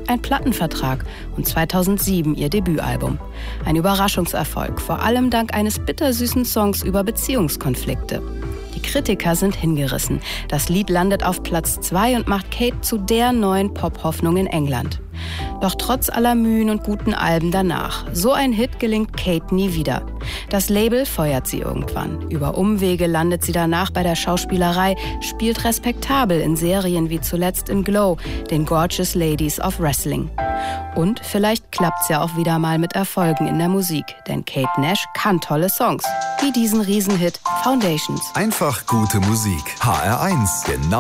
ein Plattenvertrag und 2007 ihr Debütalbum. Ein Überraschungserfolg, vor allem dank eines bittersüßen Songs über Beziehungskonflikte. Die Kritiker sind hingerissen. Das Lied landet auf Platz 2 und macht Kate zu der neuen Pop-Hoffnung in England. Doch trotz aller Mühen und guten Alben danach, so ein Hit gelingt Kate nie wieder. Das Label feuert sie irgendwann. Über Umwege landet sie danach bei der Schauspielerei, spielt respektabel in Serien wie zuletzt in Glow, den Gorgeous Ladies of Wrestling. Und vielleicht klappt's ja auch wieder mal mit Erfolgen in der Musik, denn Kate Nash kann tolle Songs, wie diesen Riesenhit Foundations. Einfach gute Musik. HR1, genau.